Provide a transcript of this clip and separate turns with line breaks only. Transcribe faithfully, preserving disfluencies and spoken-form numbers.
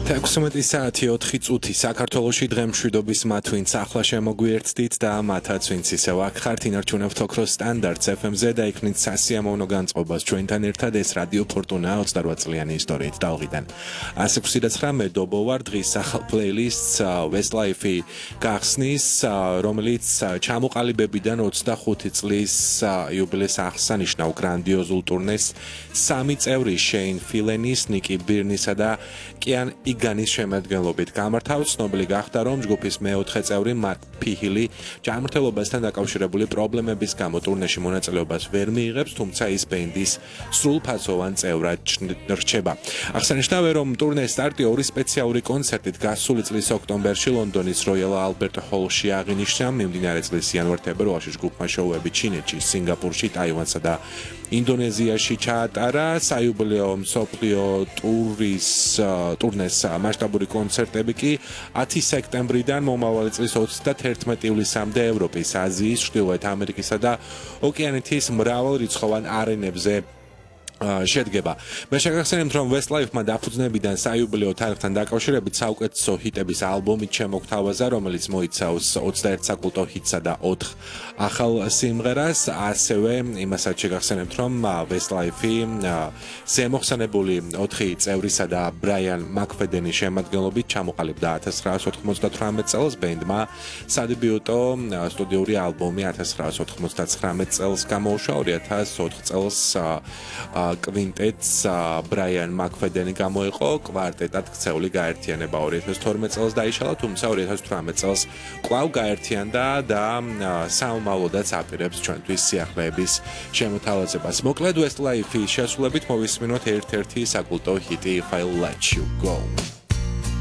ექვსმეტი საათი ოთხი წუთი საქართველოში დღემშვიდობის მათ ვინც ახლა შემოგვიერთდით და მათაც ვინც ისევ აქ ხართ ინარჩუნებთ ოქროს სტანდარტს ეფ ემ-ზე და იქნით სასიამოვნო განწყობას ჩვენთან ერთად ეს რადიო ფორტუნა ოცდარვათ წლიანი ისტორიით ტალღიდან. ასი ექვსი ცხრამეტ დობო ვარ დღის ახალ პლეილისტს Westlife-ი გახსნის რომელიც ჩამოყალიბებიდან ოცდახუთი წლის იუბილეს აღსანიშნავ გრანდიოზულ ტურნეს სამი წევრი შეინ ფილენის, ნიკი ბირნისა და კიან იგანის შემადგენლობით გამართავს. ცნობილი გახდა, რომ ჯგუფის მეოთხე წევრი მარკ ფიჰილი ჯანმრთელობასთან დაკავშირებული პრობლემების გამო ტურნეში მონაწილეობას ვერ მიიღებს, თუმცა ის ბენდის სრულფასოვან წევრად რჩება. აღსანიშნავია, რომ ტურნეს სტარტი ორი სპეციალური კონცერტით გასული წლის ოქტომბერში ლონდონის როიალ ალბერტ ჰოლში აღინიშნა. მიმდინარე წლის იანვარ-თებერვალში ჯგუფმა შოუები ჩინეთში, სინგაპურში, ტაივანსა და ინდონეზიაში ჩაატარა. საიუბილეო მსოფლიო ტურის ტურნეს მასშტაბური კონცერტები კი ათი სექტემბრიდან მომავალი წლის ოცდათერთმეტი ივლისამდე ევროპის, აზიის, ჩრდილოეთ ამერიკისა და ოკეანეთის მრავალრიცხოვან არენებზე შედგება. მე შეგახსენებთ, რომ Westlife-მა დაფუძნებიდან საიუბილეო თარიღთან დაკავშირებით საუკეთესო ჰიტების ალბომით შემოგთავაზა, რომელიც მოიცავს ოცდაერთ საკულტო ჰიტსა და ოთხ ახალ სიმღერას. ასევე იმასაც შეგახსენებთ, რომ Westlife-ი ზემოხსენებული ოთხი წევრისა და ბრაიან მაკფედენის შემადგენლობით ჩამოყალიბდა ათას ცხრაას ოთხმოცდათვრამეტ წელს. ბენდმა სადებიუტო სტუდიური ალბომი ათას ცხრაას ოთხმოცდაცხრამეტ წელს გამოუშვა. ორი ათას ოთხ წელს კვინტეტს ბრაიან მაკფედენი გამოიყო, კვარტეტად ქცეული გაერთიანება ორი ათას თორმეტ წელს დაიშალა, თუმცა ორი ათას თვრამეტ წელს კვლავ გაერთიანდა და საომავლოდაც აპირებს ჩვენთვის სიახლეების შემოთავაზებას. მოკლედ Westlife-ის შესრულებით მოვისმინოთ ერთ-ერთი საკულტო ჰიტი If I Let You Go.